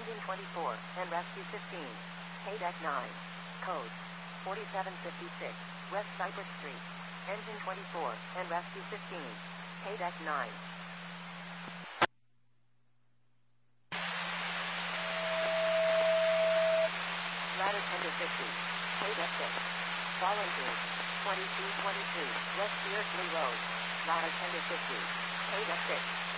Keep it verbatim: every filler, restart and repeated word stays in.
Engine twenty-four, and Rescue fifteen. Paydeck nine. Code forty-seven fifty-six, West Cypress Street. Engine twenty-four, and Rescue fifteen. Paydeck nine. Ladder Tender fifty. Paydeck six. Fallen Group. twenty-two twenty-two, West Beardsley Road. Ladder Tender fifty. Paydeck six.